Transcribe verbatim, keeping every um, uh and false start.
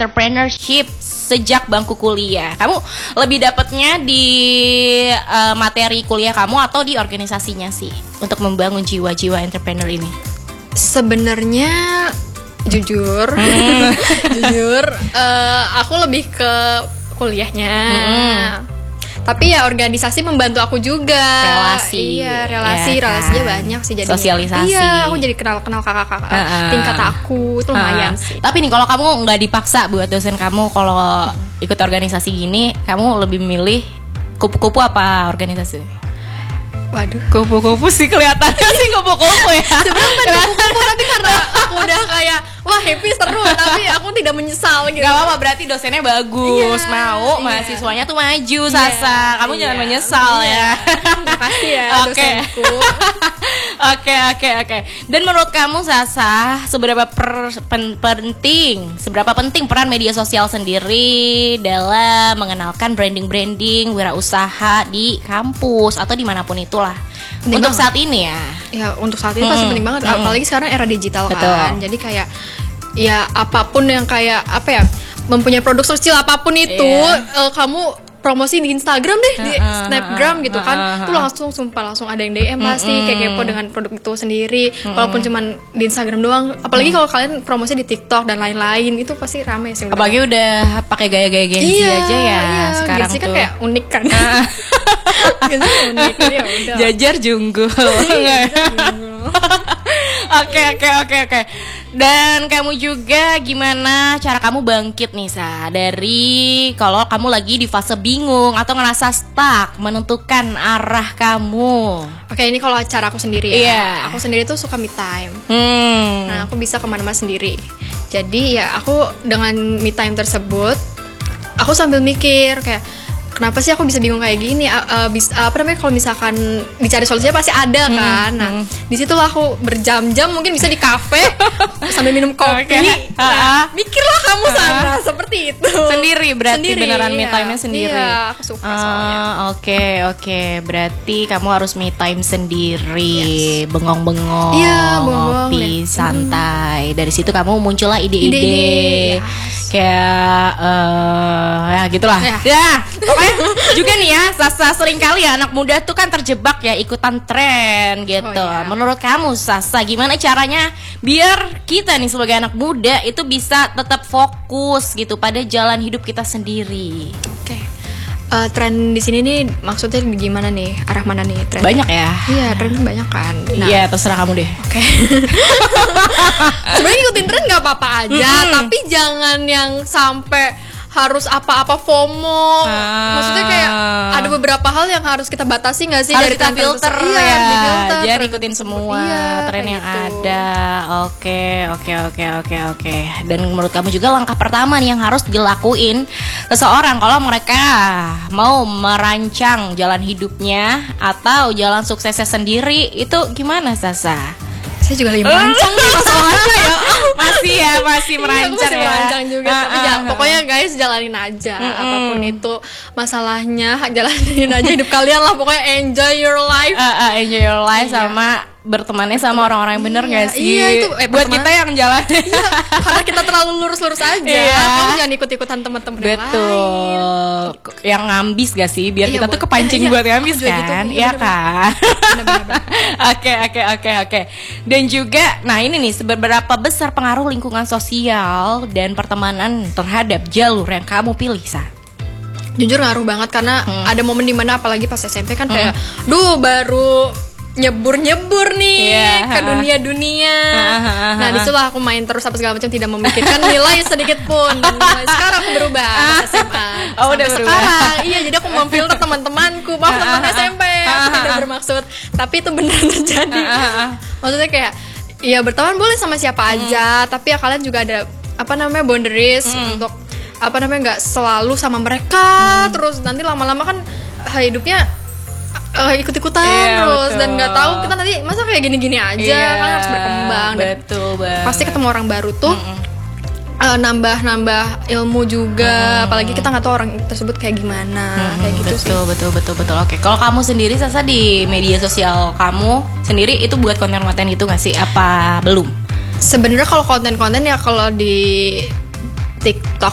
entrepreneurship sejak bangku kuliah? Kamu lebih dapatnya di uh, materi kuliah kamu atau di organisasinya sih untuk membangun jiwa-jiwa entrepreneur ini? Sebenarnya jujur, hmm. jujur, uh, aku lebih ke kuliahnya. Hmm. Tapi ya organisasi membantu aku juga. Relasi. Iya, relasi, ya, relasinya kan? banyak sih jadinya. Sosialisasi. Iya, aku jadi kenal-kenal kakak-kakak uh-uh. tingkat aku, itu lumayan uh-uh. sih. Tapi nih kalau kamu nggak dipaksa buat dosen kamu kalau hmm. ikut organisasi gini, kamu lebih milih kupu-kupu apa organisasi? Waduh, kupu-kupu sih kelihatannya sih kupu-kupu ya. Sebenarnya kupu-kupu tapi karena aku udah kayak wah happy seru tapi aku tidak menyesal gitu. Gak apa-apa, berarti dosennya bagus, iya, mau iya. mahasiswanya tuh maju, iya, Sasa. Kamu iya, jangan menyesal iya. ya. Makasih ya okay. dosenku. Oke oke oke. Dan menurut kamu Sasa, seberapa per, pen, penting, seberapa penting peran media sosial sendiri dalam mengenalkan branding-branding wirausaha di kampus atau dimanapun itulah? Penting untuk banget. Saat ini ya. Ya untuk saat ini hmm. pasti penting banget. Hmm. Apalagi sekarang era digital Betul. kan. Jadi kayak ya apapun yang kayak apa ya mempunyai produk sosial apapun itu yeah. uh, kamu promosi di Instagram deh, di uh, Snapgram uh, gitu kan, uh, uh, uh, tuh langsung sumpah langsung ada yang D M pasti uh, uh, kayak kepo dengan produk itu sendiri, uh, walaupun cuman di Instagram doang. Apalagi uh, kalau kalian promosi di TikTok dan lain-lain itu pasti rame sih. Apalagi udah pakai gaya-gaya Genzi iya, aja ya iya. sekarang Genzi tuh. Kan kayak unik kan. Genzi unik ya udah. Jajar junggul. Oke oke oke oke. Dan kamu juga gimana cara kamu bangkit nih Sa dari kalau kamu lagi di fase bingung atau ngerasa stuck menentukan arah kamu? Oke, ini kalau cara aku sendiri ya. Yeah. Aku sendiri tuh suka me time. Hmm. Nah, aku bisa kemana-mana sendiri. Jadi ya aku dengan me time tersebut, aku sambil mikir kayak kenapa sih aku bisa bingung kayak gini? Uh, uh, bisa, uh, apa namanya kalau misalkan dicari solusinya pasti ada kan. Hmm, nah, hmm. disitulah aku berjam-jam mungkin bisa di kafe sambil minum kopi. Okay. Nah, mikirlah kamu sana uh, seperti itu. Sendiri berarti sendiri, beneran iya. me time-nya sendiri. Iya, aku suka uh, soalnya. Oke okay, oke, okay. Berarti kamu harus me time sendiri, yes. bengong-bengong, iya, bengong, ngopi, santai. Hmm. Dari situ kamu muncullah ide-ide. Ide-ide, yes. Kayak uh, ya gitulah. Ya. ya. Juga nih ya, Sasa sering kali ya anak muda tuh kan terjebak ya ikutan tren gitu. Oh, iya. Menurut kamu Sasa gimana caranya biar kita nih sebagai anak muda itu bisa tetap fokus gitu pada jalan hidup kita sendiri? Oke. Okay. Uh, tren di sini nih maksudnya gimana nih? Arah mana nih tren? Banyak ya? Iya, tren banyak kan. Iya, nah. terserah kamu deh. Oke. Okay. Sebenarnya ikutin tren nggak apa-apa aja, hmm. tapi jangan yang sampai harus apa-apa FOMO. Ah. Maksudnya kayak ada beberapa hal yang harus kita batasi nggak sih harus dari kita filter ya. Iya, filter. Jangan ikutin semua iya, tren yang gitu. ada. Oke, oke, oke, oke, oke. Dan menurut kamu juga langkah pertama nih yang harus dilakuin seseorang kalau mereka mau merancang jalan hidupnya atau jalan suksesnya sendiri itu gimana Sasa? Saya juga lagi merancang nih masalahnya ya. Masih ya, masih merancang iya, masih ya. merancang juga. Uh, Tapi uh, ya, uh, pokoknya guys jalanin aja. uh, uh. Apapun itu masalahnya, jalanin aja hidup kalian lah. Pokoknya enjoy your life. Uh, uh, enjoy your life iya. sama bertemannya sama orang-orang yang benar nggak iya, sih? Iya itu eh, buat kita yang jalan. Iya, karena kita terlalu lurus-lurus aja. Iya. Kamu jangan ikut-ikutan teman-teman yang lain. Betul. Yang ngambis gak sih? Biar iya, kita buat, tuh kepancing iya, buat ngambis kan? Iya gitu, kan? Oke oke oke oke. Dan juga, nah ini nih seberapa besar pengaruh lingkungan sosial dan pertemanan terhadap jalur yang kamu pilih Sa? Jujur ngaruh banget karena hmm. ada momen dimana apalagi pas S M P kan hmm. kayak, duh baru nyebur-nyebur nih yeah. ke dunia-dunia. Nah disitulah aku main terus apa segala macam tidak memikirkan nilai sedikit pun. Nah, sekarang aku berubah pas S M A. Oh udah berubah. Sekarang iya jadi aku memfilter teman-temanku. Maaf teman S M P aku tidak bermaksud. Tapi itu benar terjadi. Maksudnya kayak ya berteman boleh sama siapa aja. Tapi ya kalian juga ada apa namanya boundaries untuk apa namanya nggak selalu sama mereka. Terus nanti lama-lama kan hidupnya Uh, ikut-ikutan iya, terus betul. Dan nggak tahu kita nanti masa kayak gini-gini aja iya, kan harus berkembang betul banget. Pasti ketemu orang baru tuh uh, nambah-nambah ilmu juga, mm-hmm. apalagi kita nggak tahu orang tersebut kayak gimana, mm-hmm. kayak gitu betul, sih. Betul betul betul oke. Kalau kamu sendiri Sasa di media sosial kamu sendiri itu buat konten-konten itu nggak sih? Apa belum? Sebenarnya kalau konten-konten ya kalau di TikTok